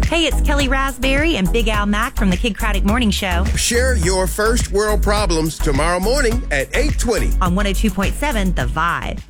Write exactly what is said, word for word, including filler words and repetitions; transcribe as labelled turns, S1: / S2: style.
S1: Hey, it's Kelly Raspberry and Big Al Mack from the Kid Craddock Morning Show
S2: Share your first world problems tomorrow morning at eight twenty
S1: on one oh two point seven The Vibe.